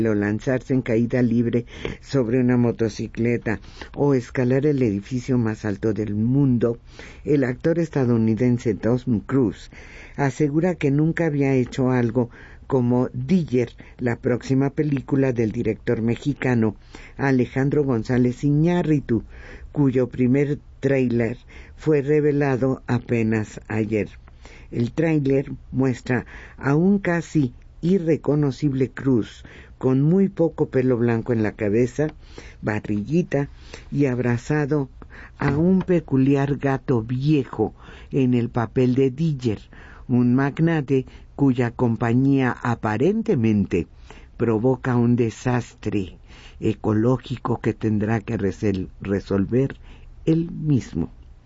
o lanzarse en caída libre sobre una motocicleta o escalar el edificio más alto del mundo, el actor estadounidense Tom Cruise asegura que nunca había hecho algo como Diller, la próxima película del director mexicano Alejandro González Iñárritu, cuyo primer tráiler fue revelado apenas ayer. El tráiler muestra a un casi irreconocible Cruise con muy poco pelo blanco en la cabeza, barriguita y abrazado a un peculiar gato viejo en el papel de Diller, un magnate cuya compañía aparentemente provoca un desastre ecológico que tendrá que resolver él mismo.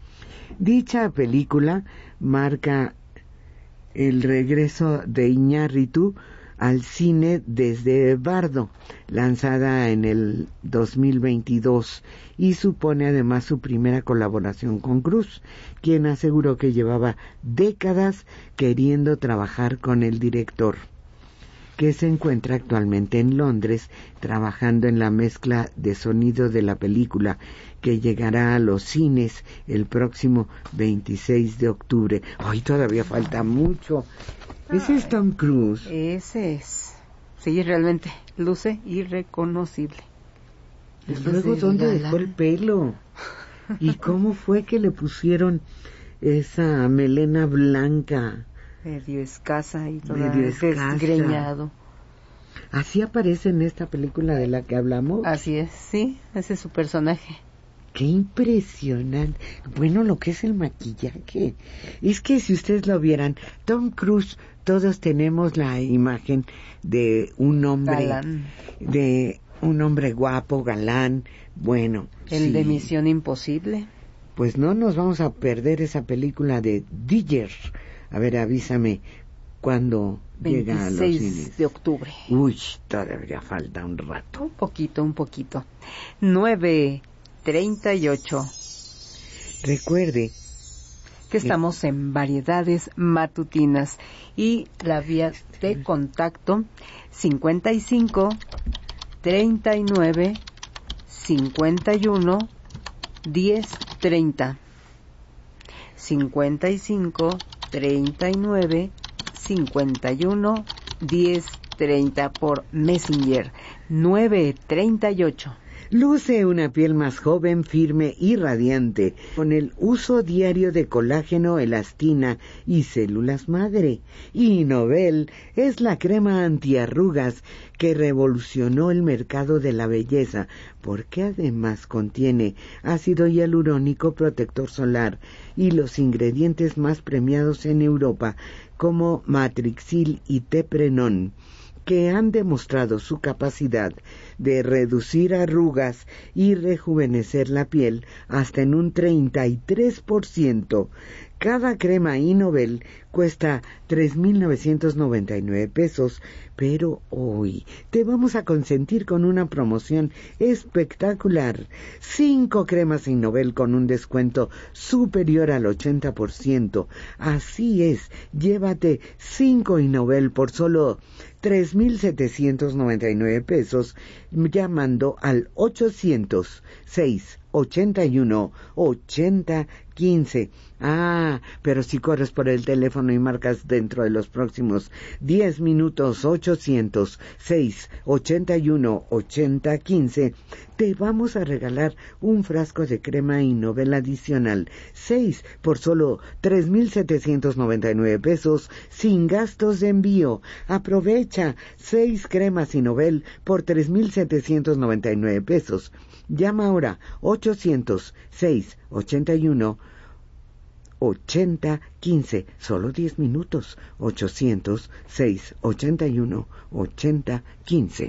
Dicha película marca el regreso de Iñárritu al cine desde Bardo, lanzada en el 2022, y supone además su primera colaboración con Cruise, quien aseguró que llevaba décadas queriendo trabajar con el director, que se encuentra actualmente en Londres trabajando en la mezcla de sonido de la película, que llegará a los cines el próximo 26 de octubre. ¡Ay, todavía falta mucho! Ese es Tom Cruise. Ese es. Sí, realmente luce irreconocible. Y luego, ¿dónde dejó el pelo? ¿Y cómo fue que le pusieron esa melena blanca? Medio escasa y toda desgreñado. ¿Así aparece en esta película de la que hablamos? Así es, sí, ese es su personaje. ¡Qué impresionante! Bueno, lo que es el maquillaje. Es que si ustedes lo vieran, Tom Cruise, todos tenemos la imagen de un hombre galán, de un hombre guapo, galán, bueno. El de Misión Imposible. Pues no nos vamos a perder esa película de Diller. A ver, avísame cuándo llega a los cines. 26 de octubre. Uy, todavía falta un rato. Un poquito. 9:38. Recuerde que estamos en Variedades Matutinas y la vía de contacto 55 39 51 10 30. 55 39 51 10 30 por Messenger. 9:38. Luce una piel más joven, firme y radiante con el uso diario de colágeno, elastina y células madre. Y Novel es la crema antiarrugas que revolucionó el mercado de la belleza, porque además contiene ácido hialurónico protector solar y los ingredientes más premiados en Europa, como Matrixil y Teprenón, que han demostrado su capacidad de reducir arrugas y rejuvenecer la piel hasta en un 33%. Cada crema Inovel cuesta 3,999 pesos, pero hoy te vamos a consentir con una promoción espectacular. 5 cremas Inovel con un descuento superior al 80%. Así es, llévate 5 Inovel por solo 3,799 pesos llamando al 800-681-8015. Pero si corres por el teléfono y marcas dentro de los próximos 10 minutos 800-681-8015, te vamos a regalar un frasco de crema Inovel adicional, 6 por solo 3,799 pesos sin gastos de envío. Aprovecha 6 cremas Inovel por 3,799 pesos. Llama ahora 800-681-8015, solo 10 minutos, 800-681-8015.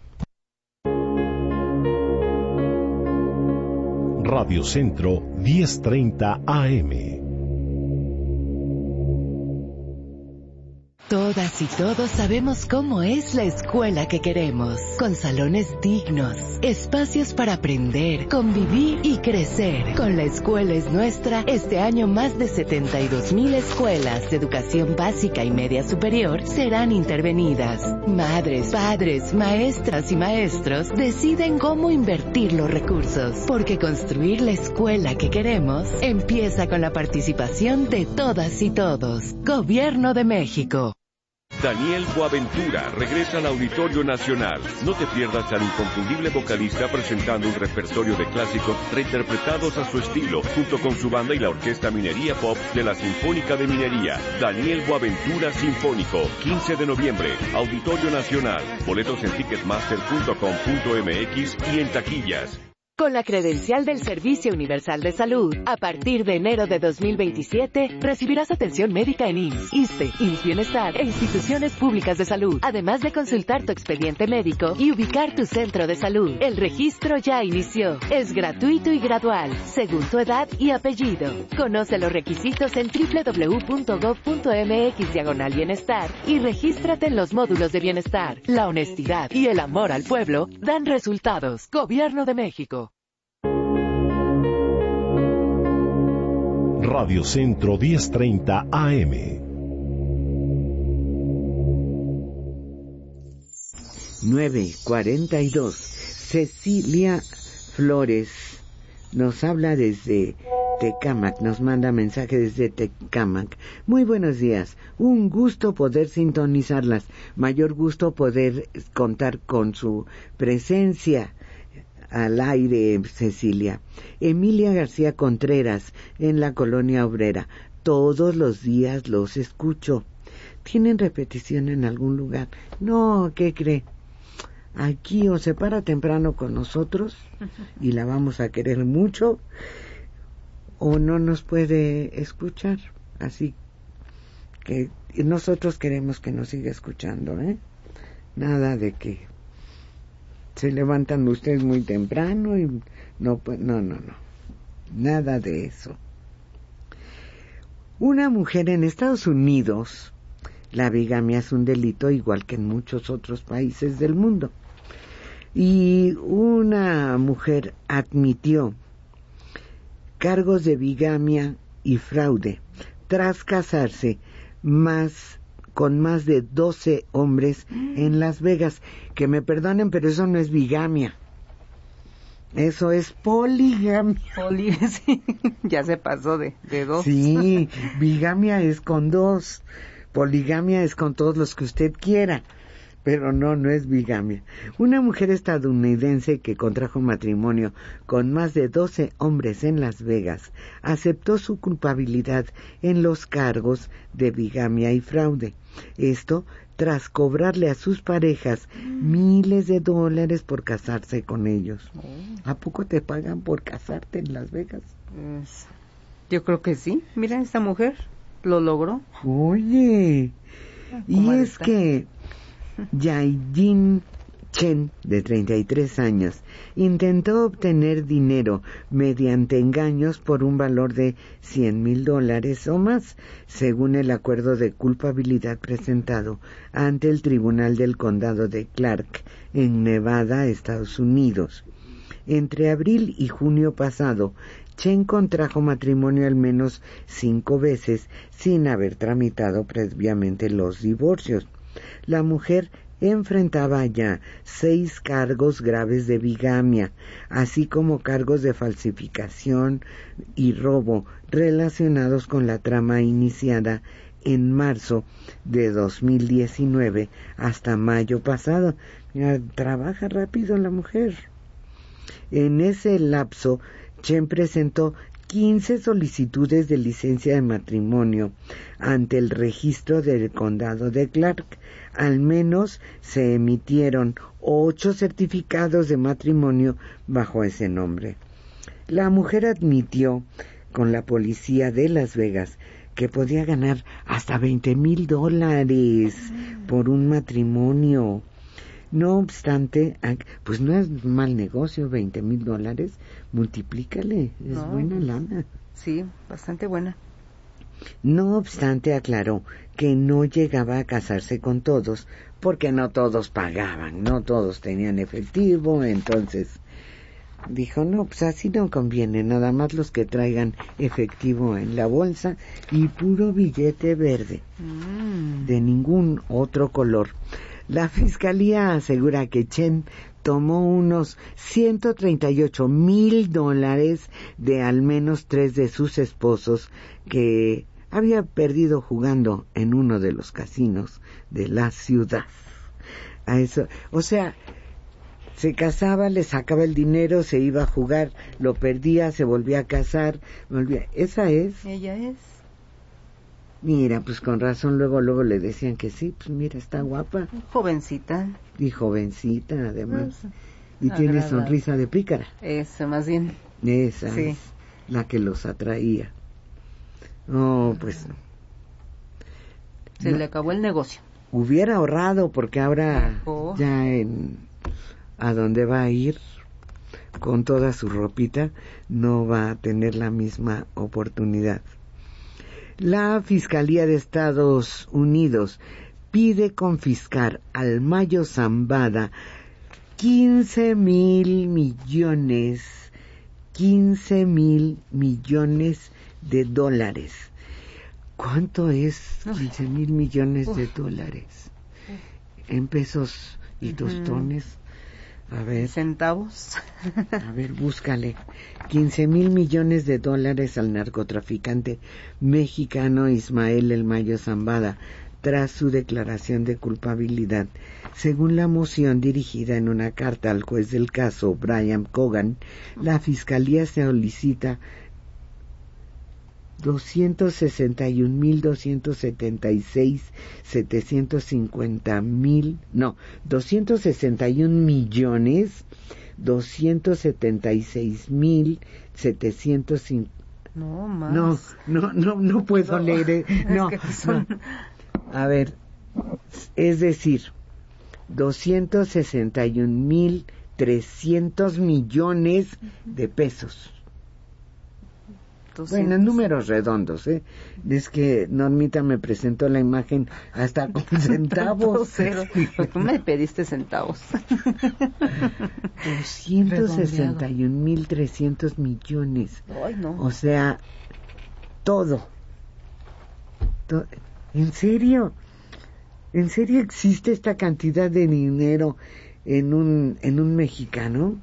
Radio Centro 1030 AM. Todas y todos sabemos cómo es la escuela que queremos, con salones dignos, espacios para aprender, convivir y crecer. Con La Escuela es Nuestra, este año más de 72,000 escuelas de educación básica y media superior serán intervenidas. Madres, padres, maestras y maestros deciden cómo invertir los recursos, porque construir la escuela que queremos empieza con la participación de todas y todos. Gobierno de México. Daniel Boaventura regresa al Auditorio Nacional. No te pierdas al inconfundible vocalista presentando un repertorio de clásicos reinterpretados a su estilo, junto con su banda y la Orquesta Minería Pop de la Sinfónica de Minería. Daniel Boaventura Sinfónico, 15 de noviembre, Auditorio Nacional. Boletos en ticketmaster.com.mx y en taquillas. Con la credencial del Servicio Universal de Salud, a partir de enero de 2027, recibirás atención médica en IMSS, ISSSTE, IMSS Bienestar e instituciones públicas de salud, además de consultar tu expediente médico y ubicar tu centro de salud. El registro ya inició. Es gratuito y gradual, según tu edad y apellido. Conoce los requisitos en www.gov.mx/bienestar y regístrate en los módulos de bienestar. La honestidad y el amor al pueblo dan resultados. Gobierno de México. Radio Centro 1030 AM. (9:42). Cecilia Flores nos habla desde Tecámac, nos manda mensaje desde Tecámac. Muy buenos días, un gusto poder sintonizarlas, mayor gusto poder contar con su presencia al aire, Cecilia. Emilia García Contreras, en la Colonia Obrera. Todos los días los escucho. ¿Tienen repetición en algún lugar? No, ¿qué cree? Aquí o se para temprano con nosotros y la vamos a querer mucho, o no nos puede escuchar. Así que nosotros queremos que nos siga escuchando, ¿eh? Nada de que se levantan ustedes muy temprano y no, nada de eso. Una mujer en Estados Unidos, la bigamia es un delito igual que en muchos otros países del mundo, y una mujer admitió cargos de bigamia y fraude tras casarse con más de 12 hombres en Las Vegas. Que me perdonen, pero eso no es bigamia. Eso es poligamia. Sí, ya se pasó de dos. Sí, bigamia es con dos. Poligamia es con todos los que usted quiera. Pero no es bigamia. Una mujer estadounidense que contrajo matrimonio con más de 12 hombres en Las Vegas aceptó su culpabilidad en los cargos de bigamia y fraude. Esto tras cobrarle a sus parejas miles de dólares por casarse con ellos. ¿A poco te pagan por casarte en Las Vegas? Yo creo que sí. Mira, esta mujer lo logró. Oye, y es que Yaijin Chen, de 33 años, intentó obtener dinero mediante engaños por un valor de $100,000 o más, según el acuerdo de culpabilidad presentado ante el Tribunal del Condado de Clark, en Nevada, Estados Unidos. Entre abril y junio pasado, Chen contrajo matrimonio al menos 5 veces sin haber tramitado previamente los divorcios. La mujer enfrentaba ya 6 cargos graves de bigamia, así como cargos de falsificación y robo relacionados con la trama iniciada en marzo de 2019 hasta mayo pasado. Mira, trabaja rápido la mujer. En ese lapso, Chen presentó 15 solicitudes de licencia de matrimonio ante el registro del condado de Clark. Al menos se emitieron 8 certificados de matrimonio bajo ese nombre. La mujer admitió con la policía de Las Vegas que podía ganar hasta $20,000 por un matrimonio. No obstante, pues no es mal negocio, $20,000, multiplícale, es buena lana. Sí, bastante buena. No obstante, aclaró que no llegaba a casarse con todos, porque no todos pagaban, no todos tenían efectivo, entonces dijo, no, pues así no conviene, nada más los que traigan efectivo en la bolsa y puro billete verde, de ningún otro color. La fiscalía asegura que Chen tomó unos $138,000 de al menos 3 de sus esposos que había perdido jugando en uno de los casinos de la ciudad. A eso, o sea, se casaba, le sacaba el dinero, se iba a jugar, lo perdía, se volvía a casar, esa es. Ella es. Mira, pues con razón luego le decían que sí, pues mira, está guapa. Jovencita. Y jovencita además. Pues, y tiene sonrisa de pícara. Esa más bien. Esa sí. es la que los atraía. Oh, pues no. Se le acabó el negocio. Hubiera ahorrado porque ahora Mejor. ya a donde va a ir con toda su ropita no va a tener la misma oportunidad. La Fiscalía de Estados Unidos pide confiscar al Mayo Zambada 15,000 millones de dólares. ¿Cuánto es 15,000 millones de dólares? En pesos y tostones. A ver. Centavos. A ver, búscale. 15,000 millones de dólares al narcotraficante mexicano Ismael El Mayo Zambada tras su declaración de culpabilidad. Según la moción dirigida en una carta al juez del caso, Brian Cogan, la fiscalía solicita 261,276,750. No, más. No puedo leer. No, es que son... no. A ver, es decir, 261,300 millones de pesos. 200. Bueno, en números redondos, ¿eh? Es que Normita me presentó la imagen hasta con centavos. Tú me pediste centavos. 261,300 millones. Ay, no. O sea, todo. ¿En serio? ¿En serio existe esta cantidad de dinero en un mexicano?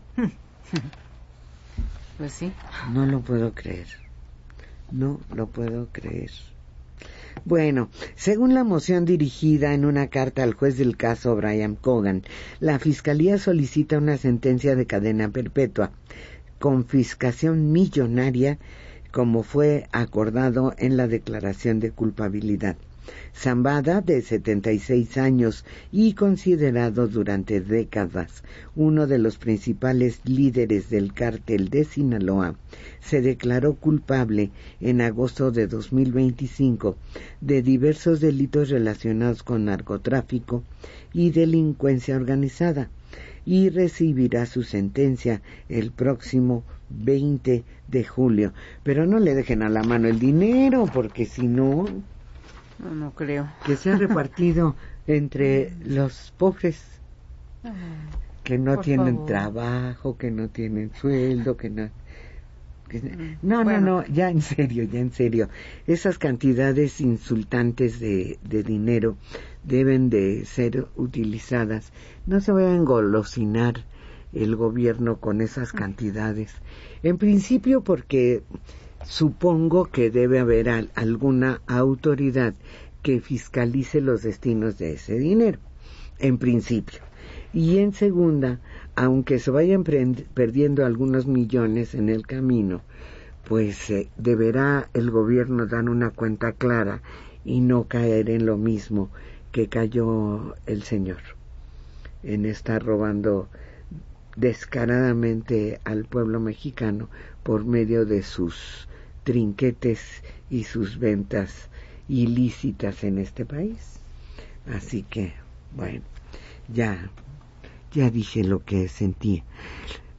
Pues sí. No lo puedo creer. No lo puedo creer. Bueno, según la moción dirigida en una carta al juez del caso Brian Cogan, la Fiscalía solicita una sentencia de cadena perpetua, confiscación millonaria, como fue acordado en la declaración de culpabilidad. Zambada, de 76 años y considerado durante décadas uno de los principales líderes del cártel de Sinaloa, se declaró culpable en agosto de 2025 de diversos delitos relacionados con narcotráfico y delincuencia organizada y recibirá su sentencia el próximo 20 de julio. Pero no le dejen a la mano el dinero, porque si no... No creo. Que sea repartido entre los pobres que no tienen trabajo, que no tienen sueldo, No, ya en serio. Esas cantidades insultantes de dinero deben de ser utilizadas. No se vaya a engolosinar el gobierno con esas cantidades. En principio porque supongo que debe haber alguna autoridad que fiscalice los destinos de ese dinero, en principio. Y en segunda, aunque se vayan perdiendo algunos millones en el camino, pues deberá el gobierno dar una cuenta clara y no caer en lo mismo que cayó el señor, en estar robando descaradamente al pueblo mexicano por medio de sus trinquetes y sus ventas ilícitas en este país. Así que, bueno, ya dije lo que sentía.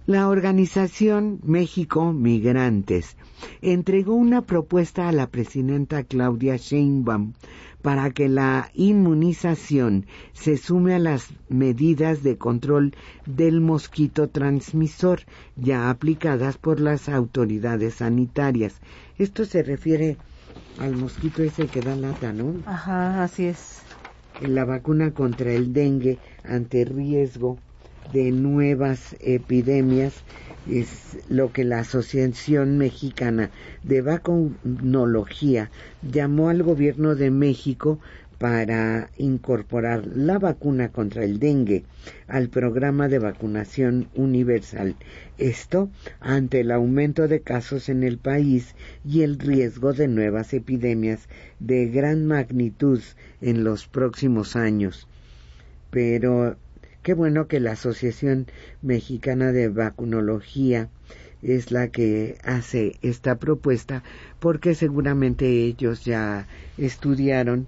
La organización México Migrantes entregó una propuesta a la presidenta Claudia Sheinbaum para que la inmunización se sume a las medidas de control del mosquito transmisor ya aplicadas por las autoridades sanitarias. Esto se refiere al mosquito ese que da lata, ¿no? Ajá, así es. La vacuna contra el dengue ante riesgo de nuevas epidemias es lo que la Asociación Mexicana de Vacunología llamó al gobierno de México para incorporar la vacuna contra el dengue al programa de vacunación universal. Esto ante el aumento de casos en el país y el riesgo de nuevas epidemias de gran magnitud en los próximos años. Pero qué bueno que la Asociación Mexicana de Vacunología es la que hace esta propuesta, porque seguramente ellos ya estudiaron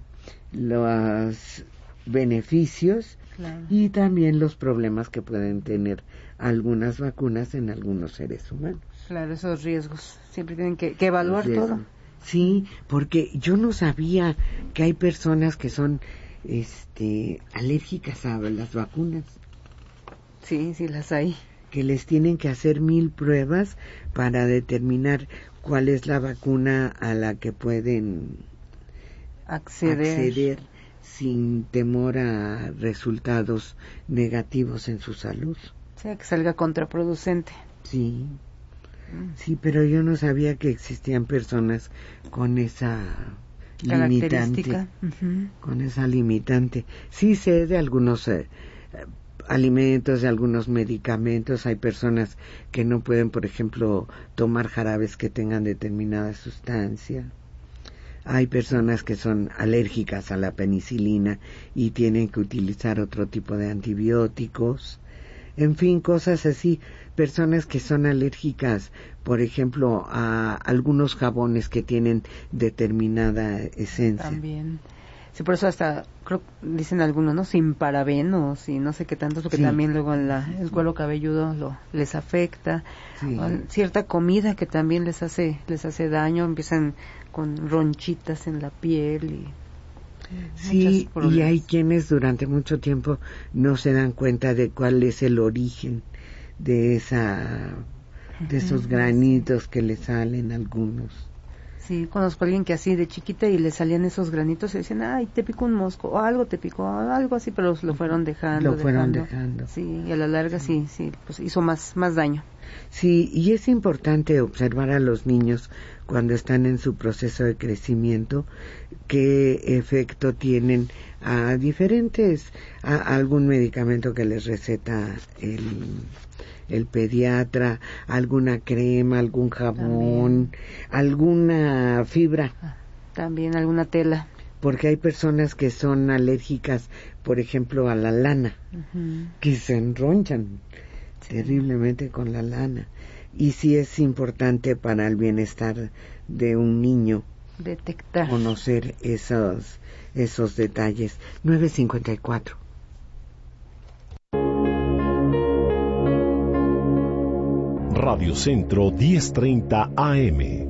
los beneficios, claro, y también los problemas que pueden tener algunas vacunas en algunos seres humanos. Claro, esos riesgos. Siempre tienen que evaluar todo. Sí, porque yo no sabía que hay personas que son alérgicas a las vacunas. Sí, sí las hay. Que les tienen que hacer 1000 pruebas para determinar cuál es la vacuna a la que pueden acceder sin temor a resultados negativos en su salud. O sea, que salga contraproducente. Sí. Sí, pero yo no sabía que existían personas con esa limitante. Con esa limitante. Sí sé de algunos alimentos, de algunos medicamentos. Hay personas que no pueden, por ejemplo, tomar jarabes que tengan determinada sustancia. Hay personas que son alérgicas a la penicilina y tienen que utilizar otro tipo de antibióticos. En fin, cosas así. Personas que son alérgicas, por ejemplo, a algunos jabones que tienen determinada esencia. También. Sí, por eso hasta, creo, dicen algunos, ¿no? Sin parabenos y no sé qué tanto, porque sí, también luego el cuero cabelludo les afecta. Sí. Cierta comida que también les hace daño, empiezan con ronchitas en la piel y... Sí, y hay quienes durante mucho tiempo no se dan cuenta de cuál es el origen de esos granitos que le salen algunos. Sí, conozco a alguien que así de chiquita y le salían esos granitos y decían, ay, te picó un mosco, o algo te picó, algo así, pero lo fueron dejando. Sí, y a la larga sí, pues hizo más daño. Sí, y es importante observar a los niños cuando están en su proceso de crecimiento, qué efecto tienen a algún medicamento que les receta el pediatra, alguna crema, algún jabón, alguna fibra. También alguna tela. Porque hay personas que son alérgicas, por ejemplo, a la lana, que se enronchan terriblemente con la lana. Y sí es importante para el bienestar de un niño detectar, conocer esos detalles. 9:54. Radio Centro 1030 AM.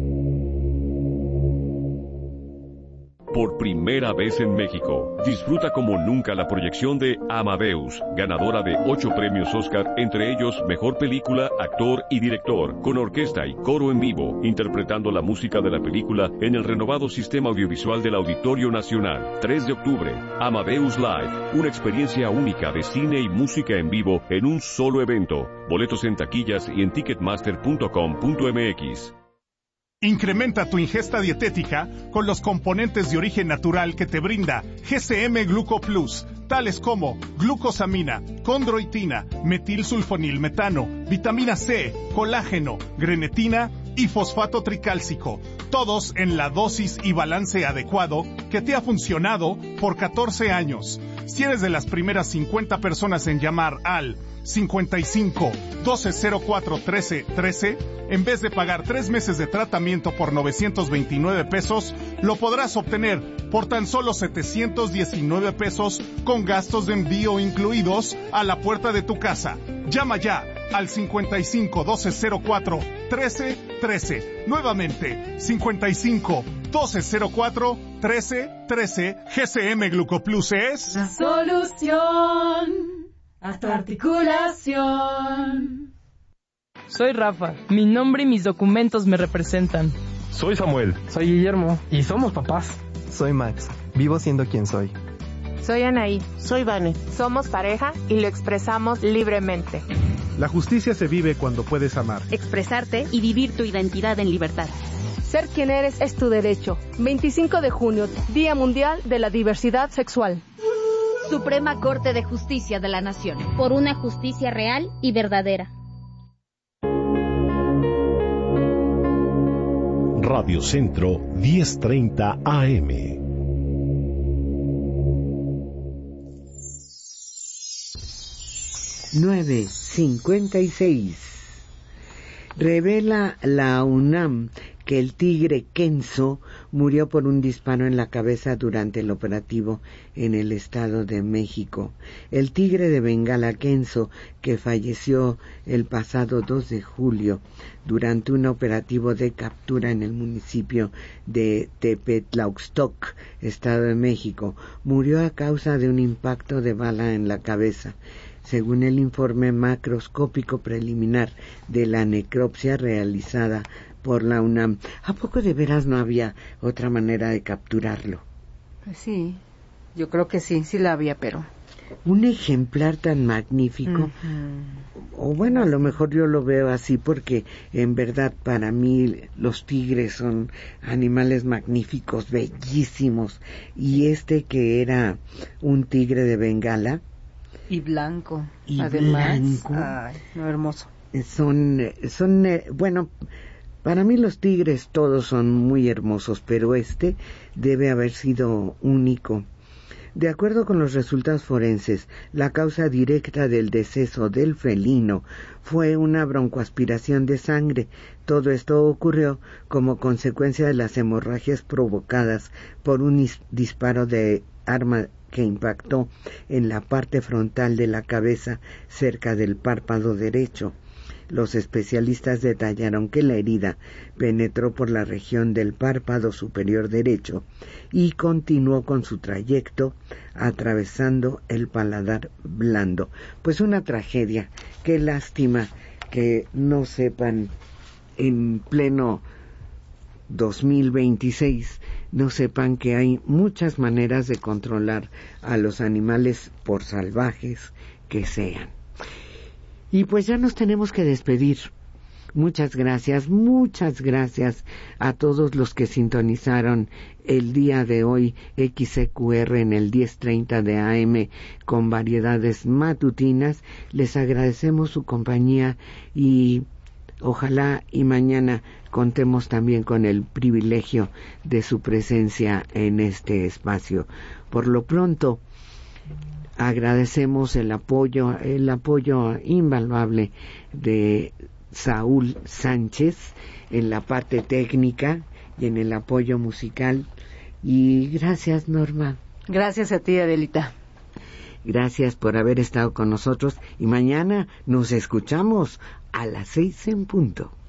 Por primera vez en México, disfruta como nunca la proyección de Amadeus, ganadora de 8 premios Oscar, entre ellos Mejor Película, Actor y Director, con orquesta y coro en vivo, interpretando la música de la película en el renovado sistema audiovisual del Auditorio Nacional. 3 de octubre, Amadeus Live, una experiencia única de cine y música en vivo en un solo evento. Boletos en taquillas y en ticketmaster.com.mx. Incrementa tu ingesta dietética con los componentes de origen natural que te brinda GCM Gluco Plus, tales como glucosamina, condroitina, metilsulfonilmetano, vitamina C, colágeno, grenetina y fosfato tricálcico, todos en la dosis y balance adecuado que te ha funcionado por 14 años. Si eres de las primeras 50 personas en llamar al 55 1204 13 13, en vez de pagar 3 meses de tratamiento por 929 pesos, lo podrás obtener por tan solo 719 pesos con gastos de envío incluidos a la puerta de tu casa. Llama ya al 55 1204 1313. Nuevamente, 55 1204 1313. GCM Glucoplus es la solución a tu articulación. Soy Rafa, mi nombre y mis documentos me representan. Soy Samuel. Soy Guillermo y somos papás. Soy Max, vivo siendo quien soy. Soy Anaí. Soy Vane. Somos pareja y lo expresamos libremente. La justicia se vive cuando puedes amar, expresarte y vivir tu identidad en libertad. Ser quien eres es tu derecho. 25 de junio, Día Mundial de la Diversidad Sexual. Suprema Corte de Justicia de la Nación. Por una justicia real y verdadera. Radio Centro 1030 AM. ...9:56... Revela la UNAM que el tigre Kenzo murió por un disparo en la cabeza durante el operativo en el Estado de México. El tigre de Bengala Kenzo, que falleció el pasado 2 de julio durante un operativo de captura en el municipio de Tepetlauxtoc, Estado de México, murió a causa de un impacto de bala en la cabeza. Según el informe macroscópico preliminar de la necropsia realizada por la UNAM. ¿A poco de veras no había otra manera de capturarlo? Pues sí, yo creo que sí la había, pero... Un ejemplar tan magnífico, o bueno, a lo mejor yo lo veo así porque en verdad para mí los tigres son animales magníficos, bellísimos, y este que era un tigre de Bengala, y blanco, además. Blanco. Ay, no, hermoso. Bueno, para mí los tigres todos son muy hermosos, pero este debe haber sido único. De acuerdo con los resultados forenses, la causa directa del deceso del felino fue una broncoaspiración de sangre. Todo esto ocurrió como consecuencia de las hemorragias provocadas por un disparo de arma que impactó en la parte frontal de la cabeza cerca del párpado derecho. Los especialistas detallaron que la herida penetró por la región del párpado superior derecho y continuó con su trayecto atravesando el paladar blando. Pues una tragedia. Qué lástima que no sepan en pleno 2026, no sepan que hay muchas maneras de controlar a los animales por salvajes que sean. Y pues ya nos tenemos que despedir. Muchas gracias a todos los que sintonizaron el día de hoy XCQR en el 1030 de AM con variedades matutinas. Les agradecemos su compañía y ojalá y mañana contemos también con el privilegio de su presencia en este espacio. Por lo pronto, agradecemos el apoyo invaluable de Saúl Sánchez en la parte técnica y en el apoyo musical. Y gracias, Norma. Gracias a ti, Adelita. Gracias por haber estado con nosotros y mañana nos escuchamos a las 6 en punto.